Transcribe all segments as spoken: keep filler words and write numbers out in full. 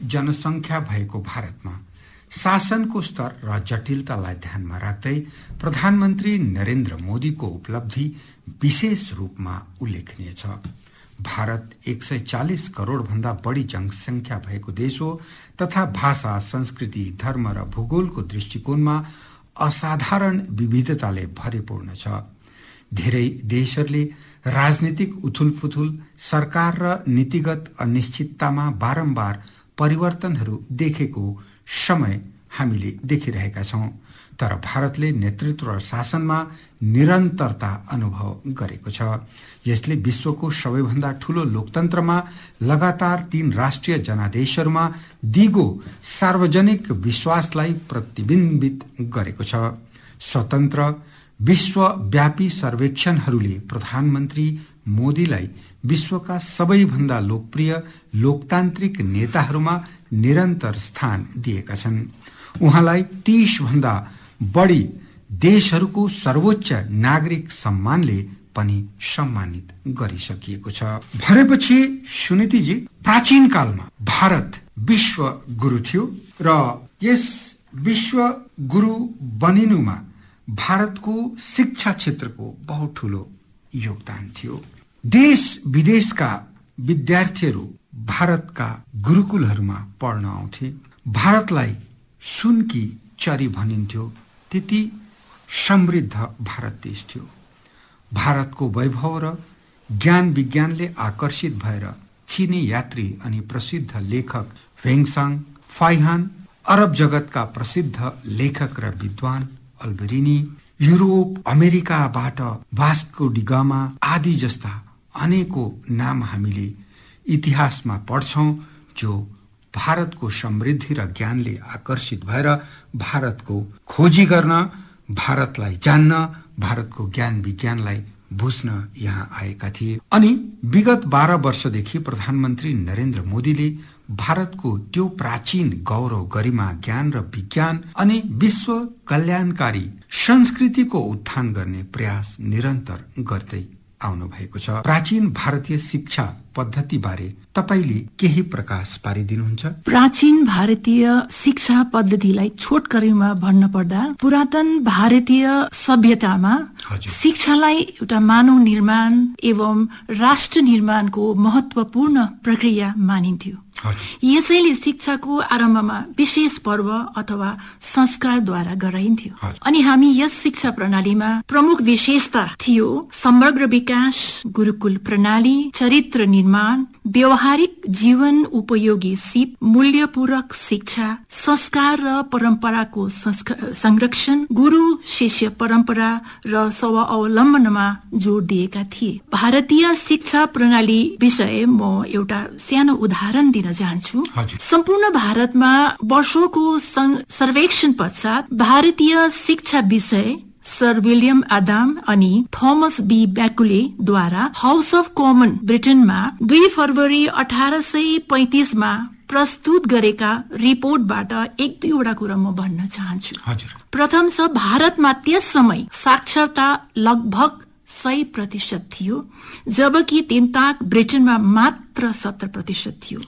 जनसङ्ख्या भएको भारतमा शासनको स्तर र जटिलतालाई ध्यानमा राख्दै प्रधानमन्त्री नरेन्द्र मोदीको उपलब्धि विशेष रूपमा उल्लेखनीय छ। भारत एक सय चालिस करोड़ भन्दा बढी जनसङ्ख्या भएको देश हो तथा भाषा, संस्कृति, धर्म र भूगोलको दृष्टिकोणमा असाधारण विविधताले भरिपूर्ण छ। धेरै देशहरूले राजनीतिक उथुलपुथुल, सरकार र नीतिगत अनिश्चिततामा बारम्बार परिवर्तनहरू देखेको समय हामीले देखिरहेका छौं, तर भारतले नेतृत्व र शासनमा निरन्तरता अनुभव गरेको छ। यसले विश्वको सबैभन्दा ठूलो लोकतन्त्रमा लगातार तीन राष्ट्रिय जनादेशहरूमा दिगो सार्वजनिक विश्वासलाई प्रतिबिम्बित गरेको छ। स्वतन्त्र विश्वव्यापी सर्वेक्षणहरूले प्रधानमन्त्री मोदीलाई विश्वका सबैभन्दा लोकप्रिय लोकतान्त्रिक नेताहरूमा निरन्तर स्थान दिएका छन्। उहाँलाई तीस भन्दा बढी देशहरूको सर्वोच्च नागरिक सम्मानले पनि सम्मानित गरिसकिएको छ। भनेपछि सुनीतिजी, प्राचीन कालमा भारत विश्व गुरु थियो र यस विश्व गुरु बनिनुमा भारतको शिक्षा क्षेत्रको बहुत ठूलो योगदान थियो। देश विदेशका विद्यार्थीहरू भारतका गुरुकुलहरूमा पढ्न आउँथे। भारतलाई सुनकी चरी भनिन्थ्यो, त्यति समृद्ध भारत देश थियो। भारतको वैभव र ज्ञान विज्ञानले आकर्षित भएर चीनी यात्री अनि प्रसिद्ध लेखक भेङसाङ फाइहान, अरब जगतका प्रसिद्ध लेखक र विद्वान अल्बेरिनी, युरोप अमेरिकाबाट वास्को डी गामा आदि जस्ता अनेकौं नाम हामीले इतिहासमा पढ्छौं, जो भारतको समृद्धि र ज्ञानले आकर्षित भएर भारतको खोजी गर्न, भारतलाई जान्न, भारतको ज्ञान विज्ञानलाई बुझ्न यहाँ आएका थिए। अनि विगत बाह्र वर्षदेखि प्रधानमन्त्री नरेन्द्र मोदीले भारतको त्यो प्राचीन गौरव, गरिमा, ज्ञान र विज्ञान अनि विश्व कल्याणकारी संस्कृतिको उत्थान गर्ने प्रयास निरन्तर गर्दै आउनु भएको छ। प्राचीन भारतीय शिक्षा पद्धति बारे तपाईले केही प्रकाश पारिदिनुहुन्छ? प्राचीन भारतीय शिक्षा पद्धतिलाई छोटकरीमा भन्न पर्दा पुरातन भारतीय सभ्यतामा शिक्षालाई एउटा मानव निर्माण एवं राष्ट्र निर्माणको महत्वपूर्ण प्रक्रिया मानिन्थ्यो। यसैले शिक्षाको आरम्भमा विशेष पर्व अथवा संस्कारद्वारा गराइन्थ्यो। अनि हामी यस शिक्षा प्रणालीमा प्रमुख विशेषता थियो समग्र विकास, गुरुकुल प्रणाली, चरित्र निर्माण, व्यवहारिक जीवन उपयोगी सिप, मूल्यपूरक शिक्षा, संस्कार र परम्पराको संरक्षण, गुरु शिष्य परम्परा र स्वावलम्बनमा जोड दिएका थिए। भारतीय शिक्षा प्रणाली विषय म एउटा सानो उदाहरण दिन चाहन्छु। सम्पूर्ण भारतमा वर्षौंको सर्वेक्षण पश्चात भारतीय शिक्षा विषय सर विलियम आदम अनि थोमस बी ब्याकुले द्वारा हाउस अफ कमन ब्रिटेनमा दुई फरवरी अठारह सय पैंतीस मा प्रस्तुत गरेका रिपोर्टबाट एक दुईवटा कुरा म भन्न चाहन्छु। प्रथम छ, भारतमा त्यस समय साक्षरता लगभग सय प्रतिशत थियो, जबकि तिनताक ब्रिटेनमा मात्र सत्तर प्रतिशत थियो।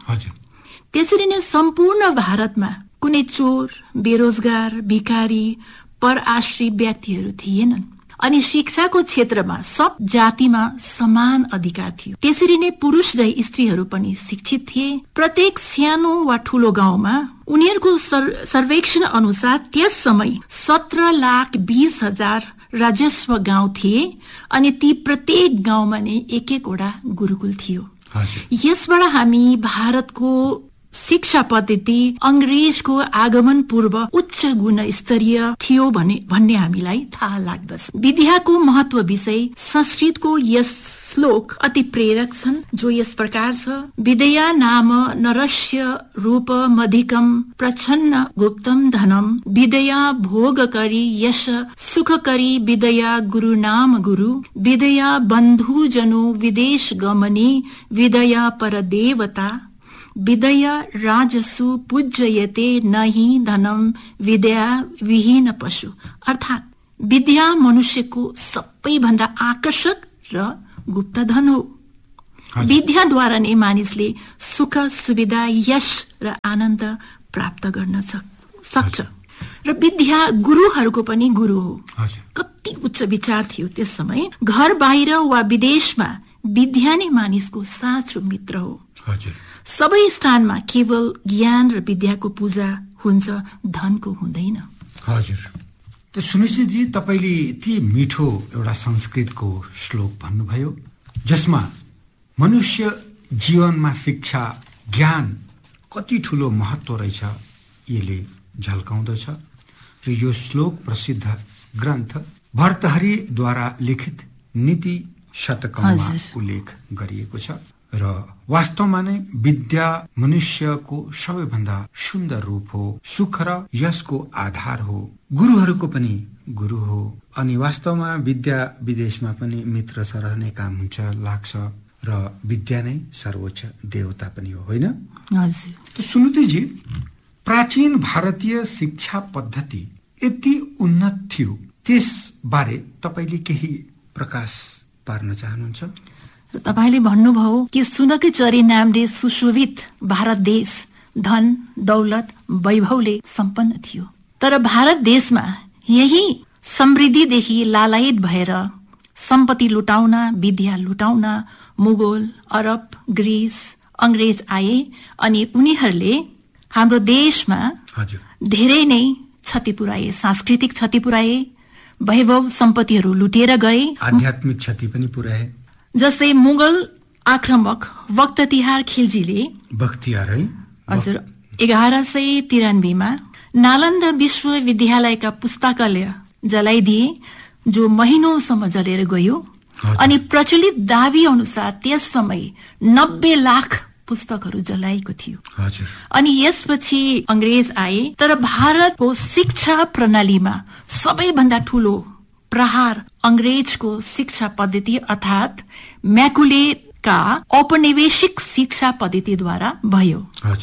त्यसरी नै सम्पूर्ण भारतमा कुनै चोर, बेरोजगार, भिखारी, परआश्री व्यक्तिहरू थिएनन् अनि शिक्षाको क्षेत्रमा सब जातिमा समान अधिकार थियो। त्यसरी नै पुरुष जै स्त्रीहरू पनि शिक्षित थिए। प्रत्येक सानो वा ठूलो गाउँमा उनीहरूको सर्वेक्षण अनुसार त्यस समय सत्र लाख बीस हजार राजस्व गाउँ थिए अनि ती प्रत्येक गाउँमा नै एक एकवटा गुरुकुल थियो। यसबाट हामी भारतको शिक्षा पद्धति अंग्रेजको आगमन पूर्व उच्च गुणस्तरीय थियो भने भन्ने हामीलाई थाहा लाग्दछ। विद्याको महत्व विषय संस्कृतको यस श्लोक अति प्रेरक छन्, जो यस प्रकार छ, विद्या नाम नरस्य रूप मधिकम प्रच्छन्न गुप्तम धनम विद्या भोग करी यश सुख करी विद्या गुरु नाम गुरु विद्या बंधु जनु विदेश गमनी विद्या पर देवता विद्या राजसु पूज्यते नहि धनम विद्या विहीन पशु। अर्थात विद्या मनुष्यको सबैभन्दा आकर्षक र गुप्त धन हो। विद्याद्वारा नै मानिसले सुख सुविधा यश र आनन्द प्राप्त गर्न सक्छ र विद्या गुरुहरूको पनि गुरु हो। कति उच्च विचार थियो त्यस समय। घर बाहिर वा विदेशमा विद्या नै मानिसको साँचो मित्र हो। सबै स्थानमा केवल ज्ञान र विद्याको पूजा हुन्छ, धनको हुँदैन। हजुर। त सुनिश्चितजी, तपाईँले यति मिठो एउटा संस्कृतको श्लोक भन्नुभयो जसमा मनुष्य जीवनमा शिक्षा ज्ञान कति ठुलो महत्व रहेछ यसले झल्काउँदछ र यो श्लोक प्रसिद्ध ग्रन्थ भर्तहरीद्वारा लिखित नीति शतकमा उल्लेख गरिएको छ र वास्तवमा नै विद्या मनुष्यको सबैभन्दा सुन्दर रूप हो, सुख र यसको आधार हो, गुरुहरूको पनि गुरु हो। अनि वास्तवमा विद्या विदेशमा पनि मित्र सरहने काम हुन्छ लाग्छ र विद्या नै सर्वोच्च देवता पनि हो, होइन? हजुर। त सुनुतीजी, प्राचीन भारतीय शिक्षा पद्धति यति उन्नत थियो, त्यसबारे तपाईले केही प्रकाश पार्न चाहनुहुन्छ? तपाईले भन्नुभयो कि सुनकै चरी नामले सुशोभित भारत देश धन दौलत वैभवले सम्पन्न थियो। तर भारत देशमा यही समृद्धिदेखि लालायित भएर सम्पत्ति लुटाउन, विद्या लुटाउन मुगल, अरब, ग्रीस, अंग्रेज आए अनि उनीहरूले हाम्रो देशमा धेरै नै क्षति पुर्याए, सांस्कृतिक क्षति पुर्याए, वैभव सम्पत्तिहरू लुटेर गए, आध्यात्मिक क्षति पनि पुर्याए। जस्तै मुगल आक्रमक बख्तियार खिलजीले बख्तियार है हजुर एघार सय तिरानब्बेमा नालन्दा विश्वविद्यालयका पुस्तकालय जलाइदिए, जो महिनौसम्म जलेर गयो। अनि प्रचलित दावी अनुसार त्यस समय नब्बे लाख पुस्तकहरू जलाएको थियो। अनि यसपछि अंग्रेज आए, तर भारतको शिक्षा प्रणालीमा सबैभन्दा ठूलो प्रहार अंग्रेजको शिक्षा पद्धति अर्थात म्याकुलेटका औपनिवेशिक शिक्षा पद्धतिद्वारा भयो।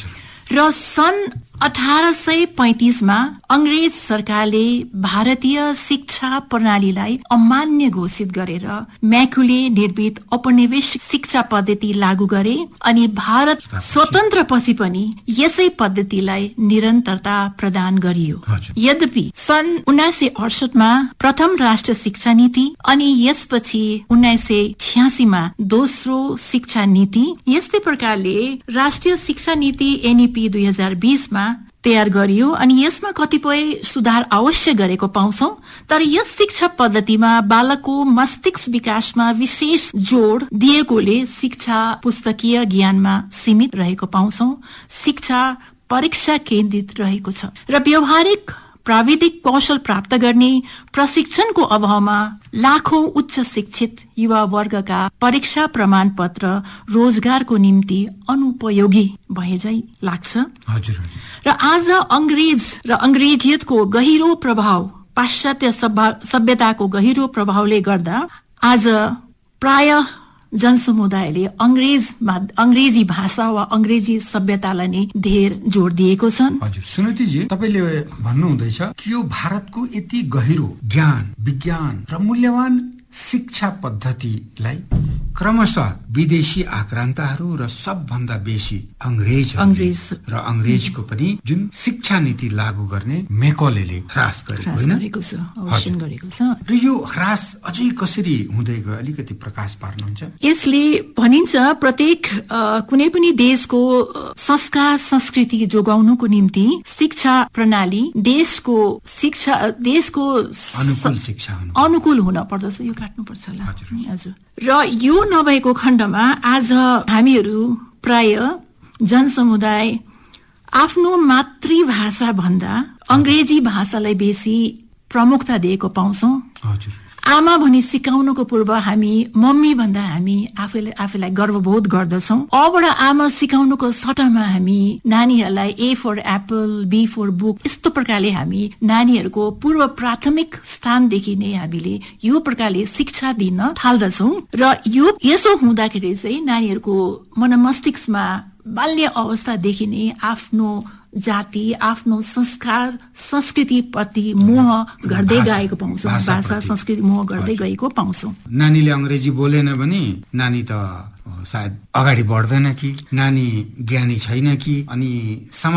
र सन् अठार सय पैंतीसमा अंग्रेज सरकारले भारतीय शिक्षा प्रणालीलाई अमान्य घोषित गरेर म्याकुले निर्मित औपनिवेशिक शिक्षा पद्धति लागू गरे। अनि भारत स्वतन्त्र पछि पनि यसै पद्धतिलाई निरन्तरता प्रदान गरियो। यद्यपि सन् उन्नाइस सय अडसठमा प्रथम राष्ट्र शिक्षा नीति अनि यसपछि उन्नाइस सय छ्यासीमा दोस्रो शिक्षा नीति, यस्तै प्रकारले राष्ट्रिय शिक्षा नीति एनईपी दुई हजार बीसमा तयार गरियो। अनि यसमा कतिपय सुधार अवश्य गरेको पाउँछौं, तर यस शिक्षा पद्धतिमा बालकको मस्तिष्क विकासमा विशेष जोड दिएकोले शिक्षा पुस्तकीय ज्ञानमा सीमित रहेको पाउँछौं। शिक्षा परीक्षा केन्द्रित रहेको छ र व्यावहारिक प्राविधिक कौशल प्राप्त गर्ने प्रशिक्षणको अभावमा लाखौं उच्च शिक्षित युवा वर्गका परीक्षा प्रमाण पत्र रोजगारको निम्ति अनुपयोगी भए झै लाग्छ। हजुर। र आज अंग्रेज र अंग्रेजियतको गहिरो प्रभाव, पाश्चात्य सभ्यताको गहिरो प्रभावले गर्दा आज प्राय जनसमुदायले अंग्रेज अंग्रेजी भाषा वा अंग्रेजी सभ्यतालाई नै धेर जोड दिएको छन्। हजुर। सुनितिजी, तपाईले भन्नु हुँदैछ कि यो भारतको यति गहिरो ज्ञान, विज्ञान र मूल्यवान शिक्षा पद्धतिलाई क्रमशः विदेशी आक्रान्ताहरू र सबभन्दा बेसी अंग्रेज अंग्रेज र अंग्रेजको पनि जुन शिक्षा नीति लागू गर्ने मेकलेले ह्रास गरेको होइन गरेको छ। र यो ह्रास अझै कसरी हुँदै गयो, अलिकति प्रकाश पार्नुहुन्छ? यसले भनिन्छ प्रत्येक कुनै पनि देशको संस्कार संस्कृति जोगाउनुको निम्ति शिक्षा प्रणाली देशको शिक्षा देशको अनुकूल शिक्षा अनुकूल हुन पर्दछ। यो काट्नु पर्छ होला। हजुर। र यो नभएको खण्डमा आज हामीहरू प्राय जनसमुदाय आफ्नो मातृभाषा भन्दा अंग्रेजी भाषालाई बेसी प्रमुखता दिएको पाउँछौं। हजुर। आमा भनी सिकाउनुको पूर्व हामी मम्मी भन्दा हामी आफैले आफैलाई गर्वबोध गर्दछौं। अबाट आमा सिकाउनुको सट्टामा हामी नानीहरूलाई ए for Apple, be for book यस्तो प्रकारले हामी नानीहरूको पूर्व प्राथमिक स्थानदेखि नै हामीले यो प्रकारले शिक्षा दिन थाल्दछौं। र यो यसो हुँदाखेरि चाहिँ नानीहरूको मनमस्तिष्कमा बाल्य अवस्थादेखि नै आफ्नो जाति, आफ्नो संस्कार, संस्कृति प्रति मोह गर्दै गएको पाउँछौँ, भाषा संस्कृति मोह गर्दै गएको पाउँछौँ। नानीले अंग्रेजी बोलेन भने नानी त सायद अगाडि बढ्दैन कि, नानी ज्ञानी छैन कि, अनि